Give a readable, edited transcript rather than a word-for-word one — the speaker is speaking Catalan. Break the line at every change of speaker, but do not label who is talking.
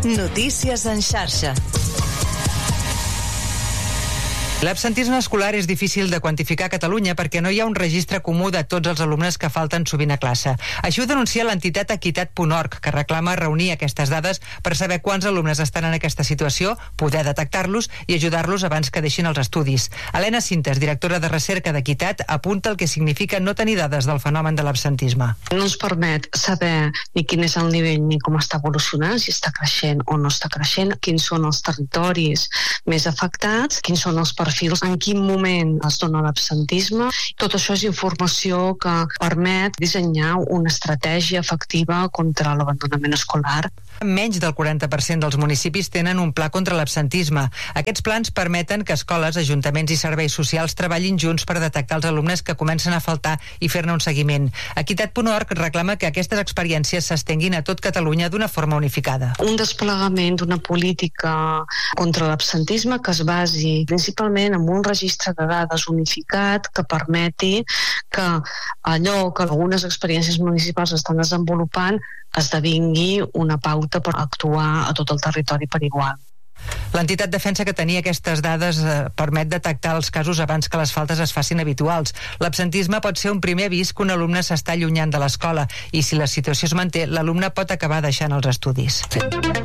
Notícies en xarxa.
L'absentisme escolar és difícil de quantificar a Catalunya perquè no hi ha un registre comú de tots els alumnes que falten sovint a classe. Així ho denuncia l'entitat Equitat.org, que reclama reunir aquestes dades per saber quants alumnes estan en aquesta situació, poder detectar-los i ajudar-los abans que deixin els estudis. Helena Cintes, directora de recerca d'Equitat, apunta el que significa no tenir dades del fenomen de l'absentisme.
No ens permet saber ni quin és el nivell ni com està evolucionant, si està creixent o no està creixent, quins són els territoris més afectats, quins són els perfils, en quin moment es dona l'absentisme. Tot això és informació que permet dissenyar una estratègia efectiva contra l'abandonament escolar.
Menys del 40% dels municipis tenen un pla contra l'absentisme. Aquests plans permeten que escoles, ajuntaments i serveis socials treballin junts per detectar els alumnes que comencen a faltar i fer-ne un seguiment. Equitat.org reclama que aquestes experiències s'estenguin a tot Catalunya d'una forma unificada.
Un desplegament d'una política contra l'absentisme que es basi principalment en un registre de dades unificat que permeti que allò que algunes experiències municipals estan desenvolupant esdevingui una pauta per actuar a tot el territori per igual.
L'entitat defensa que tenir aquestes dades permet detectar els casos abans que les faltes es facin habituals. L'absentisme pot ser un primer avís que un alumne s'està allunyant de l'escola i si la situació es manté, l'alumne pot acabar deixant els estudis.